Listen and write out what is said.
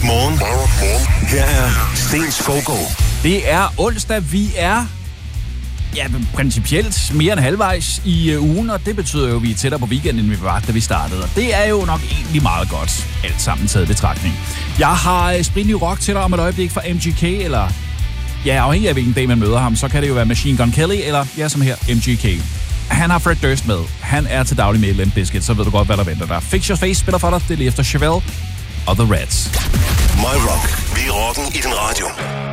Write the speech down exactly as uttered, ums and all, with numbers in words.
Rock Morgen. Her er Sten Skovgaard. Det er onsdag, vi er ja, principielt mere end halvvejs i uh, ugen, og det betyder jo, at vi er tættere på weekenden, end vi var, da vi startede. Og det er jo nok egentlig meget godt, alt sammen taget i betragtning. Jeg har uh, spritny rock til dig om et øjeblik fra M G K, eller ja, afhængig af hvilken dag man møder ham, så kan det jo være Machine Gun Kelly, eller ja, som her, M G K. Han har Fred Durst med. Han er til daglig med i Limp Bizkit, så ved du godt, hvad der venter der. Fix Your Face spiller for dig, det er lige efter Chevelle og The Reds. My Rock. Vi er rocken i din radio.